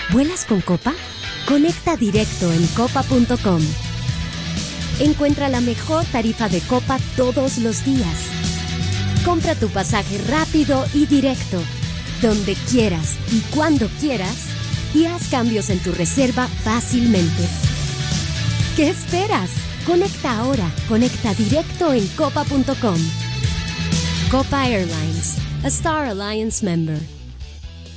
¿Vuelas con Copa? Conecta directo en copa.com. Encuentra la mejor tarifa de Copa todos los días. Compra tu pasaje rápido y directo, donde quieras y cuando quieras, y haz cambios en tu reserva fácilmente. ¿Qué esperas? Conecta ahora. Conecta directo en copa.com. Copa Airlines, a Star Alliance member.